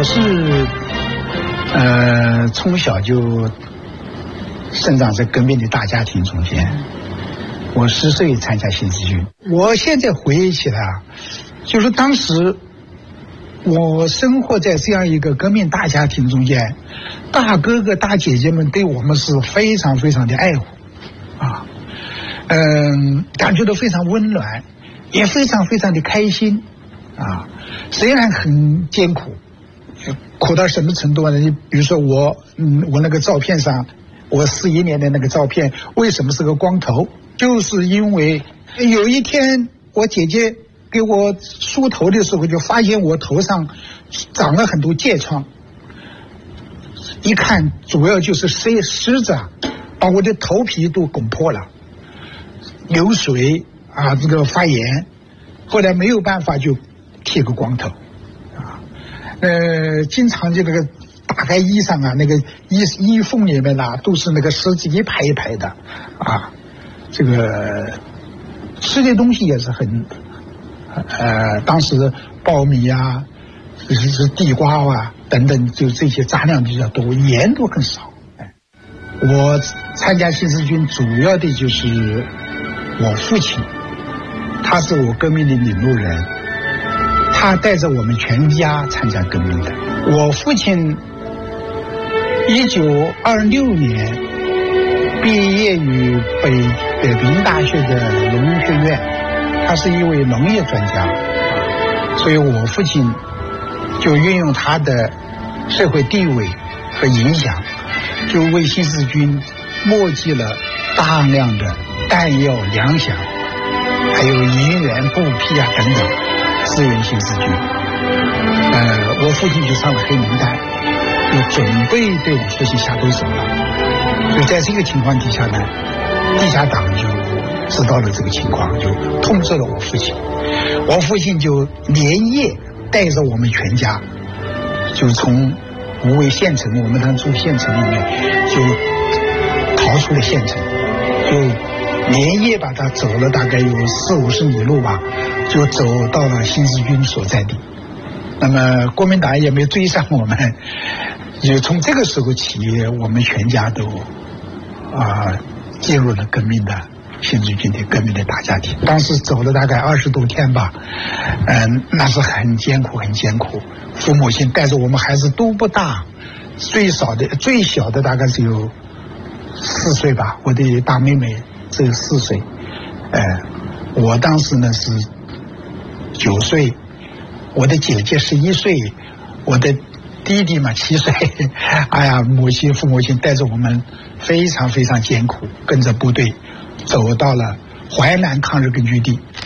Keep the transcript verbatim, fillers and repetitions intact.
是呃从小就生长在革命的大家庭中间。我十岁参加新四军，我现在回忆起来啊，就是当时我生活在这样一个革命大家庭中间，大哥哥大姐姐们对我们是非常非常的爱护啊，嗯，感觉到非常温暖，也非常非常的开心啊。虽然很艰苦，苦到什么程度呢？你比如说我，嗯，我那个照片上，我四一年的那个照片，为什么是个光头？就是因为有一天我姐姐给我梳头的时候，就发现我头上长了很多疥疮，一看主要就是湿湿子把我的头皮都拱破了，流水啊，这个发炎，后来没有办法就剃个光头啊，呃，经常就那个打开衣裳啊，那个衣衣缝里面啊都是那个虱子一排一排的啊，这个吃的东西也是很。呃，当时苞米啊，是地瓜啊等等，就这些杂粮比较多，盐都很少。哎，我参加新四军主要的就是我父亲，他是我革命的领路人，他带着我们全家参加革命的。我父亲一九二六年毕业于北北平大学的农业学院。他是一位农业专家，所以我父亲就运用他的社会地位和影响，就为新四军募集了大量的弹药、粮饷，还有银元、布匹啊等等，支援新四军。呃，我父亲就上了黑名单，就准备对我父亲下毒手了。所以在这个情况底下呢，地下党就知道了这个情况，就通知了我父亲，我父亲就连夜带着我们全家，就从无为县城，我们当时住县城里面，就逃出了县城，就连夜把他走了大概有四五十里路吧，就走到了新四军所在地。那么国民党也没追上我们，就从这个时候起，我们全家都啊、呃、进入了革命的新四军的革命的大家庭。当时走了大概二十多天吧，嗯，那是很艰苦很艰苦。父母亲带着我们孩子都不大，最少的最小的大概只有四岁吧，我的大妹妹只有四岁，呃，我当时呢是九岁，我的姐姐十一岁，我的弟弟嘛七岁。哎呀，母亲父母亲带着我们非常非常艰苦，跟着部队走到了淮南抗日根据地。